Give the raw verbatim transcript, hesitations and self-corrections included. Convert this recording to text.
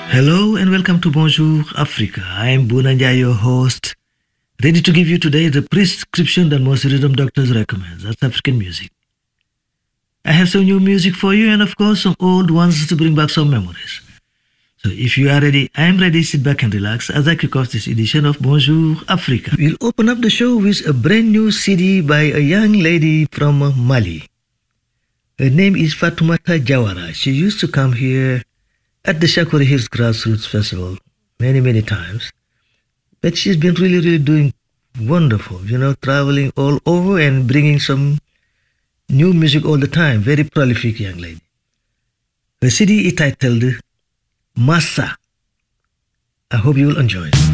Hello and welcome to Bonjour Africa. I am Bunanja, your host, ready to give you today the prescription that most rhythm doctors recommend. That's African music. I have some new music for you and of course some old ones to bring back some memories. So if you are ready, I am ready. Sit back and relax as I kick off this edition of Bonjour Africa. We'll open up the show with a brand new C D by a young lady from Mali. Her name is Fatoumata Diawara. She used to come here at the Shakori Hills Grassroots Festival many, many times. But she's been really, really doing wonderful, you know, traveling all over and bringing some new music all the time. Very prolific young lady. Her C D is titled Massa. I hope you will enjoy it.